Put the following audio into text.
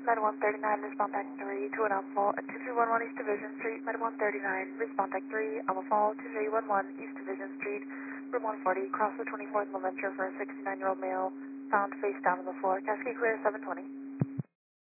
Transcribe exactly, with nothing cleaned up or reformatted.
Med one thirty-nine, respond deck three, to an Alpha Fall at two three one one East Division Street, Med one thirty-nine, respond deck three, Alpha Fall, two three one one East Division Street, room one forty, cross the twenty-fourth Venture for a sixty-nine-year-old male, found face down on the floor, Cascade Clear seven twenty.